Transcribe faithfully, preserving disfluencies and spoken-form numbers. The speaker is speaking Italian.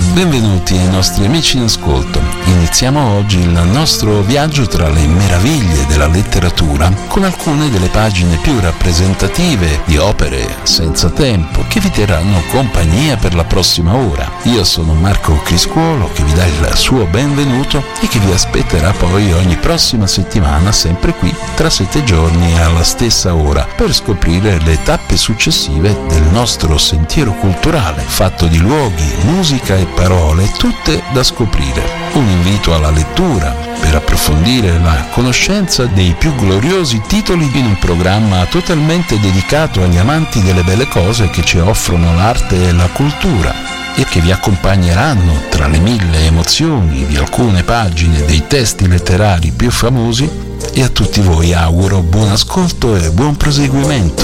Benvenuti ai nostri amici in ascolto. Iniziamo oggi il nostro viaggio tra le meraviglie della letteratura con alcune delle pagine più rappresentative di opere senza tempo che vi terranno compagnia per la prossima ora. Io sono Marco Criscuolo che vi dà il suo benvenuto e che vi aspetterà poi ogni prossima settimana sempre qui tra sette giorni alla stessa ora per scoprire le tappe successive del nostro sentiero culturale fatto di luoghi, musica e parole tutte da scoprire. Un invito alla lettura per approfondire la conoscenza dei più gloriosi titoli in un programma totalmente dedicato agli amanti delle belle cose che ci offrono l'arte e la cultura e che vi accompagneranno tra le mille emozioni di alcune pagine dei testi letterari più famosi. E a tutti voi auguro buon ascolto e buon proseguimento.